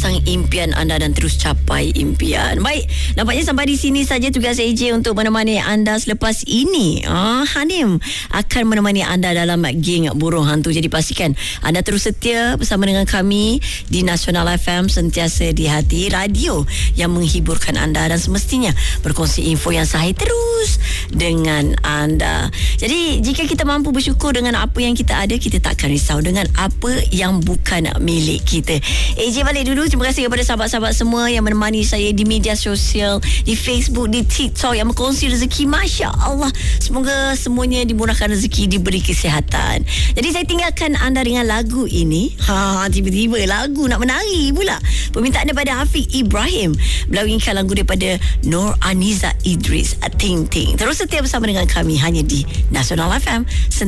batang impian anda dan terus capai impian. Baik, nampaknya sampai di sini saja tugas AJ untuk menemani anda selepas ini. Hanim akan menemani anda dalam geng Burung Hantu. Jadi pastikan anda terus setia bersama dengan kami di Nasional FM, sentiasa di hati, radio yang menghiburkan anda dan semestinya berkongsi info yang sahih terus dengan anda. Jadi jika kita mampu bersyukur dengan apa yang kita ada, kita tak akan risau dengan apa yang bukan milik kita. AJ balik dulu. Terima kasih kepada sahabat-sahabat semua yang menemani saya di media sosial, di Facebook, di TikTok, yang berkongsi rezeki. Masya Allah, semoga semuanya dimurahkan rezeki, diberi kesihatan. Jadi saya tinggalkan anda dengan lagu ini. Tiba-tiba lagu nak menari pula. Permintaan daripada Afiq Ibrahim melalui iklan lagu daripada Nur Aniza Idris, Ting Ting. Terus setia bersama dengan kami hanya di Nasional FM.